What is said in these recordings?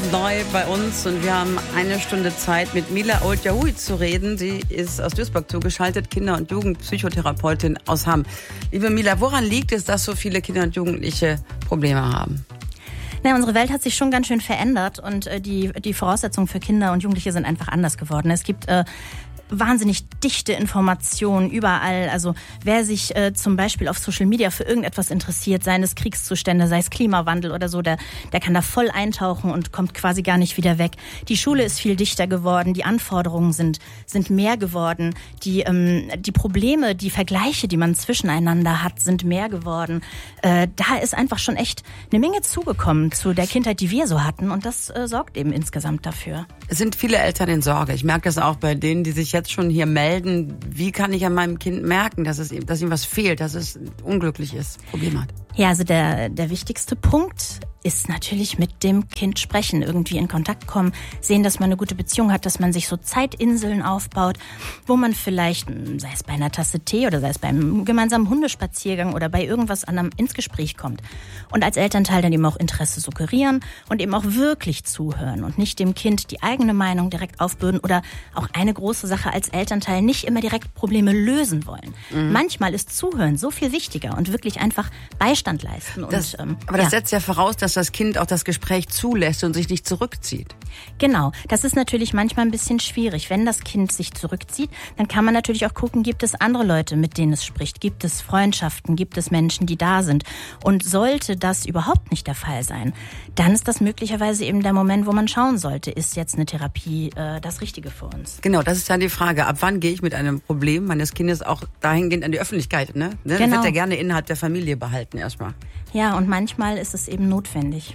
neu bei uns und wir haben eine Stunde Zeit, mit Mila Old-Yahoui zu reden. Sie ist aus Duisburg zugeschaltet, Kinder- und Jugendpsychotherapeutin aus Hamm. Liebe Mila, woran liegt es, dass so viele Kinder und Jugendliche Probleme haben? Na, unsere Welt hat sich schon ganz schön verändert und die Voraussetzungen für Kinder und Jugendliche sind einfach anders geworden. Es gibt wahnsinnig dichte Informationen überall. Also wer sich zum Beispiel auf Social Media für irgendetwas interessiert, seien es Kriegszustände, sei es Klimawandel oder so, der kann da voll eintauchen und kommt quasi gar nicht wieder weg. Die Schule ist viel dichter geworden, die Anforderungen sind mehr geworden, die Probleme, die Vergleiche, die man zwischeneinander hat, sind mehr geworden. Da ist einfach schon echt eine Menge zugekommen zu der Kindheit, die wir so hatten, und das sorgt eben insgesamt dafür. Es sind viele Eltern in Sorge. Ich merke das auch bei denen, die sich jetzt schon hier melden. Wie kann ich an meinem Kind merken, dass ihm was fehlt, dass es unglücklich ist, Probleme hat? Ja, also der wichtigste Punkt ist natürlich mit dem Kind sprechen, irgendwie in Kontakt kommen, sehen, dass man eine gute Beziehung hat, dass man sich so Zeitinseln aufbaut, wo man vielleicht, sei es bei einer Tasse Tee oder sei es beim gemeinsamen Hundespaziergang oder bei irgendwas anderem ins Gespräch kommt. Und als Elternteil dann eben auch Interesse suggerieren und eben auch wirklich zuhören und nicht dem Kind die eigene Meinung direkt aufbürden oder auch eine große Sache als Elternteil nicht immer direkt Probleme lösen wollen. Manchmal ist Zuhören so viel wichtiger und wirklich einfach Beistand leisten. Aber das setzt ja voraus, dass das Kind auch das Gespräch zulässt und sich nicht zurückzieht. Genau, das ist natürlich manchmal ein bisschen schwierig. Wenn das Kind sich zurückzieht, dann kann man natürlich auch gucken, gibt es andere Leute, mit denen es spricht? Gibt es Freundschaften? Gibt es Menschen, die da sind? Und sollte das überhaupt nicht der Fall sein, dann ist das möglicherweise eben der Moment, wo man schauen sollte, ist jetzt eine Therapie das Richtige für uns? Genau, das ist ja die Frage. Ab wann gehe ich mit einem Problem meines Kindes auch dahingehend an die Öffentlichkeit? Ne? Genau. Das wird ja gerne innerhalb der Familie behalten erstmal. Ja, und manchmal ist es eben notwendig.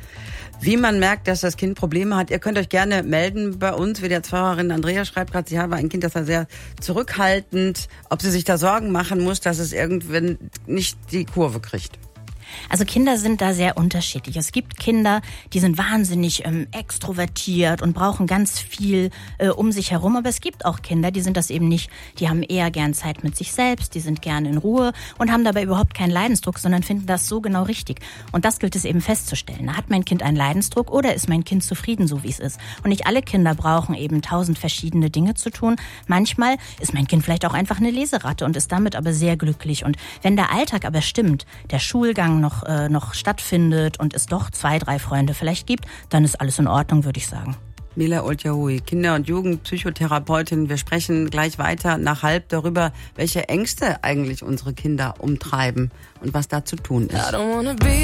Wie man merkt, dass das Kind Probleme hat, ihr könnt euch gerne melden bei uns. WDR-Pfarrerin Andrea schreibt gerade, sie habe ein Kind, das sei sehr zurückhaltend, ob sie sich da Sorgen machen muss, dass es irgendwann nicht die Kurve kriegt. Also Kinder sind da sehr unterschiedlich. Es gibt Kinder, die sind wahnsinnig extrovertiert und brauchen ganz viel um sich herum. Aber es gibt auch Kinder, die sind das eben nicht. Die haben eher gern Zeit mit sich selbst, die sind gern in Ruhe und haben dabei überhaupt keinen Leidensdruck, sondern finden das so genau richtig. Und das gilt es eben festzustellen. Hat mein Kind einen Leidensdruck oder ist mein Kind zufrieden, so wie es ist? Und nicht alle Kinder brauchen eben 1000 verschiedene Dinge zu tun. Manchmal ist mein Kind vielleicht auch einfach eine Leseratte und ist damit aber sehr glücklich. Und wenn der Alltag aber stimmt, der Schulgang noch stattfindet und es doch 2, 3 Freunde vielleicht gibt, dann ist alles in Ordnung, würde ich sagen. Mila Old-Yahoui, Kinder- und Jugendpsychotherapeutin. Wir sprechen gleich weiter nach 12:30 darüber, welche Ängste eigentlich unsere Kinder umtreiben und was da zu tun ist.